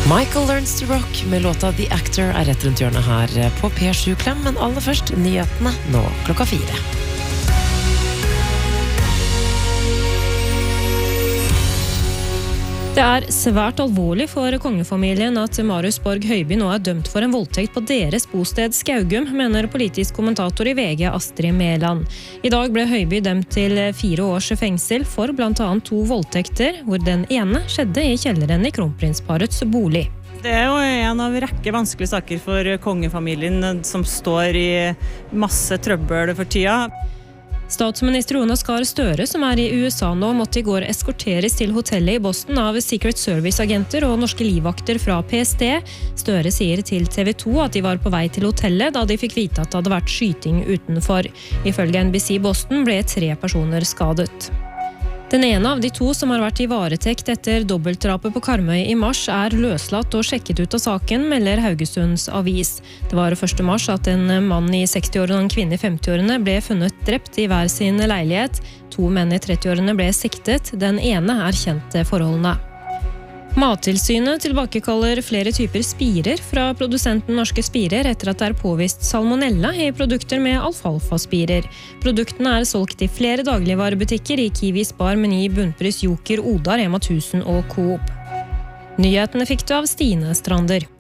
Michael Learns to Rock med låta The Actor rett rundt hjørnet her på P7 Klem, men aller først nyhetene nå klokka 4. Det svært alvorlig for kongefamilien at Marius Borg Høiby nå dømt for en voldtekt på deres bosted Skaugum, mener politisk kommentator I VG Astrid Mæland. I dag ble Høiby dømt til 4 års fengsel for blant annet 2 voldtekter, hvor den ene skjedde I kjelleren I kronprinsparets bolig. Det jo en av rekke vanskelige saker for kongefamilien som står I masse trøbbel for tida. Statsminister Jonas Gahr Støre, som I USA nå, måtte I går eskorteres til hotellet I Boston av Secret Service-agenter og norske livvakter fra PST. Støre sier til TV 2 at de var på vei til hotellet da de fikk vite at det hadde vært skyting utenfor. Ifølge NBC Boston ble 3 personer skadet. Den ene av de 2 som har vært I varetekt etter dobbeltdrapet på Karmøy I mars løslatt og sjekket ut av saken, melder Haugesunds avis. Det var 1. mars at en mann I 60-årene og en kvinne I 50-årene ble funnet drept I hver sin leilighet. 2 menn I 30-årene ble siktet, den ene kjente forholdene. Mattilsynet tilbakekaller flere typer spirer fra produsenten Norske Spirer etter at det påvist salmonella I produkter med alfalfa-spirer. Produktene solgt I flere dagligvarebutikker I Kiwi, Spar, Meny, Bunnpris, Joker, Oda, Rema 1000 og Coop. Nyhetene fikk du av Stine Strander.